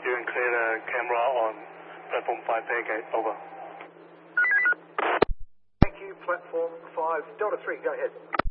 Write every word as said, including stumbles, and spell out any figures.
You can clear the camera on platform five tailgate. Over. Thank you, platform five, Delta three, go ahead.